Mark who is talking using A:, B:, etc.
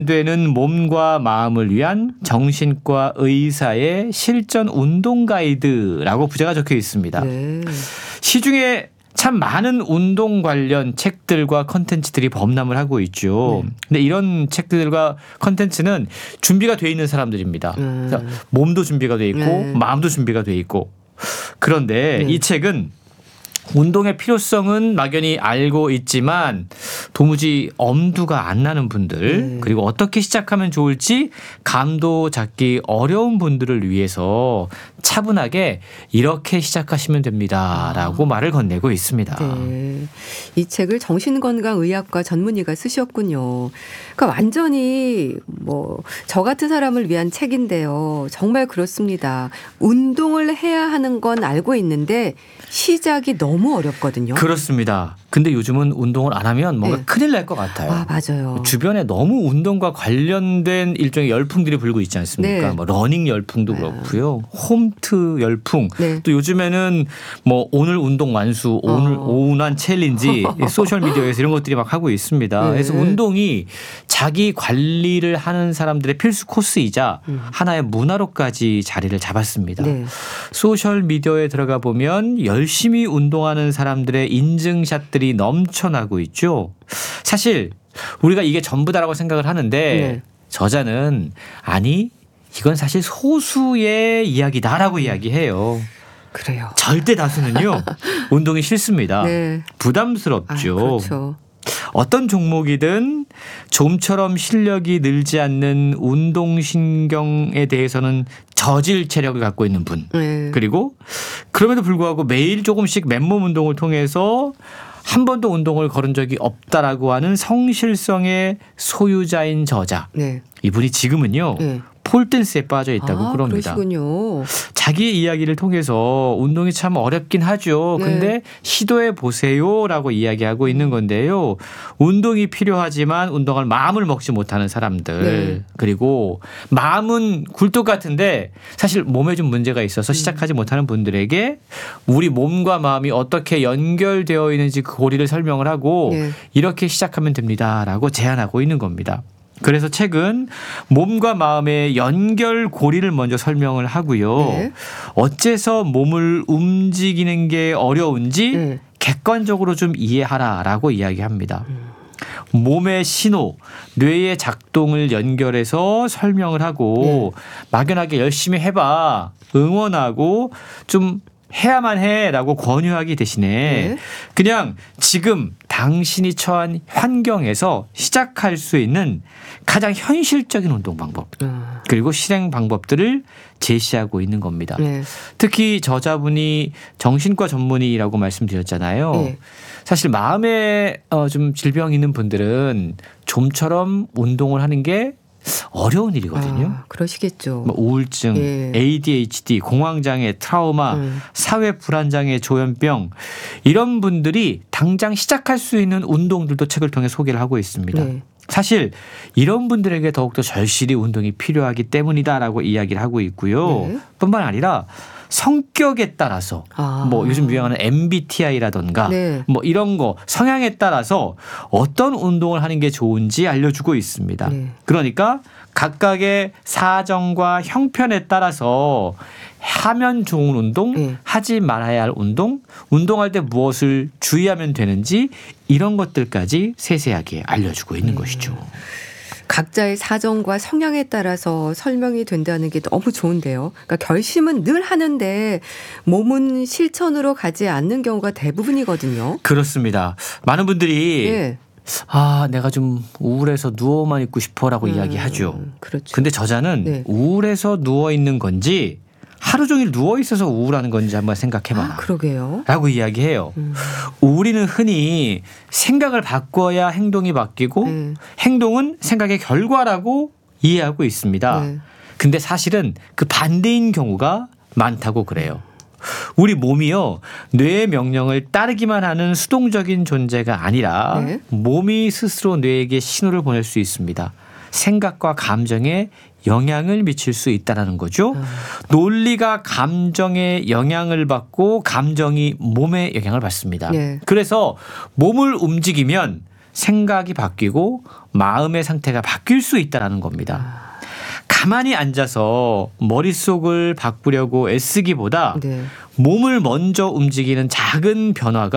A: 되는 몸과 마음을 위한 정신과 의사의 실전 운동 가이드라고 부제가 적혀 있습니다.
B: 네. 시중에
A: 참 많은 운동 관련 책들과 컨텐츠들이 범람을 하고 있죠. 근데 이런 책들과 컨텐츠는 준비가 돼 있는 사람들입니다. 그래서 몸도 준비가 돼 있고 마음도 준비가 돼 있고. 그런데 이 책은 운동의 필요성은 막연히 알고 있지만 도무지 엄두가 안 나는 분들 그리고 어떻게 시작하면 좋을지 감도 잡기 어려운 분들을 위해서 차분하게 이렇게 시작하시면 됩니다라고 말을 건네고 있습니다.
B: 네. 이 책을 정신건강의학과 전문의가 쓰셨군요. 그러니까 완전히 저 같은 사람을 위한 책인데요. 정말 그렇습니다. 운동을 해야 하는 건 알고 있는데 시작이 너무 어렵거든요.
A: 그렇습니다. 근데 요즘은 운동을 안 하면 뭔가 큰일 날 것 같아요.
B: 아, 맞아요.
A: 주변에 너무 운동과 관련된 일종의 열풍들이 불고 있지 않습니까?
B: 네.
A: 뭐 러닝 열풍도 그렇고요. 홈트 열풍. 또 요즘에는 뭐 오늘 운동 완수, 오늘 오운환 챌린지 소셜 미디어에서 이런 것들이 막 하고 있습니다. 그래서 운동이 자기 관리를 하는 사람들의 필수 코스이자 하나의 문화로까지 자리를 잡았습니다. 소셜 미디어에 들어가 보면 열심히 운동하는 사람들의 인증샷들이 넘쳐나고 있죠. 사실 우리가 이게 전부다라고 생각을 하는데 저자는 아니 이건 사실 소수의 이야기다라고 이야기해요.
B: 그래요.
A: 절대 다수는요. 운동이 싫습니다. 부담스럽죠.
B: 그렇죠.
A: 어떤 종목이든 좀처럼 실력이 늘지 않는 운동신경에 대해서는 저질 체력을 갖고 있는 분. 그리고 그럼에도 불구하고 매일 조금씩 맨몸 운동을 통해서 한 번도 운동을 걸은 적이 없다라고 하는 성실성의 소유자인 저자. 이분이 지금은요. 폴댄스에 빠져 있다고 그럽니다.
B: 그러시군요.
A: 자기의 이야기를 통해서 운동이 참 어렵긴 하죠. 근데 시도해 보세요라고 이야기하고 있는 건데요. 운동이 필요하지만 운동할 마음을 먹지 못하는 사람들. 그리고 마음은 굴뚝 같은데 사실 몸에 좀 문제가 있어서 시작하지 못하는 분들에게 우리 몸과 마음이 어떻게 연결되어 있는지 그 고리를 설명을 하고 이렇게 시작하면 됩니다라고 제안하고 있는 겁니다. 그래서 책은 몸과 마음의 연결 고리를 먼저 설명을 하고요. 어째서 몸을 움직이는 게 어려운지 객관적으로 좀 이해하라라고 이야기합니다. 몸의 신호, 뇌의 작동을 연결해서 설명을 하고 막연하게 열심히 해봐, 응원하고 좀 해야만 해라고 권유하기 대신에 그냥 지금 당신이 처한 환경에서 시작할 수 있는 가장 현실적인 운동 방법 그리고 실행 방법들을 제시하고 있는 겁니다. 특히 저자분이 정신과 전문의라고 말씀드렸잖아요. 사실 마음에 좀 질병이 있는 분들은 좀처럼 운동을 하는 게 어려운 일이거든요.
B: 그러시겠죠.
A: 뭐 우울증, ADHD, 공황장애, 트라우마, 사회 불안장애, 조현병 이런 분들이 당장 시작할 수 있는 운동들도 책을 통해 소개를 하고 있습니다. 사실 이런 분들에게 더욱더 절실히 운동이 필요하기 때문이다라고 이야기를 하고 있고요. 뿐만 아니라 성격에 따라서 뭐 요즘 유행하는 MBTI라던가 뭐 이런 거 성향에 따라서 어떤 운동을 하는 게 좋은지 알려주고 있습니다. 그러니까 각각의 사정과 형편에 따라서 하면 좋은 운동, 하지 말아야 할 운동, 운동할 때 무엇을 주의하면 되는지 이런 것들까지 세세하게 알려주고 있는 것이죠.
B: 각자의 사정과 성향에 따라서 설명이 된다는 게 너무 좋은데요. 그러니까 결심은 늘 하는데 몸은 실천으로 가지 않는 경우가 대부분이거든요.
A: 그렇습니다. 많은 분들이 내가 좀 우울해서 누워만 있고 싶어라고 이야기하죠.
B: 그렇죠.
A: 근데 저자는 우울해서 누워 있는 건지 하루 종일 누워 있어서 우울한 건지 한번 생각해봐라.
B: 그러게요.
A: 라고 이야기해요. 우리는 흔히 생각을 바꿔야 행동이 바뀌고 행동은 생각의 결과라고 이해하고 있습니다. 근데 사실은 그 반대인 경우가 많다고 그래요. 우리 몸이요. 뇌의 명령을 따르기만 하는 수동적인 존재가 아니라 몸이 스스로 뇌에게 신호를 보낼 수 있습니다. 생각과 감정에 영향을 미칠 수 있다는 거죠. 논리가 감정에 영향을 받고 감정이 몸에 영향을 받습니다. 그래서 몸을 움직이면 생각이 바뀌고 마음의 상태가 바뀔 수 있다는 겁니다. 가만히 앉아서 머릿속을 바꾸려고 애쓰기보다
B: 네.
A: 몸을 먼저 움직이는 작은 변화가